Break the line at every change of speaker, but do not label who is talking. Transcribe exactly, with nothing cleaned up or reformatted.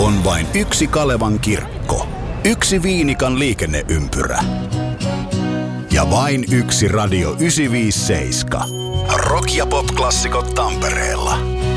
On vain yksi Kalevan kirkko, yksi Viinikan liikenneympyrä ja vain yksi Radio yhdeksänsataaviisikymmentäseitsemän. Rock- ja pop-klassikot Tampereella.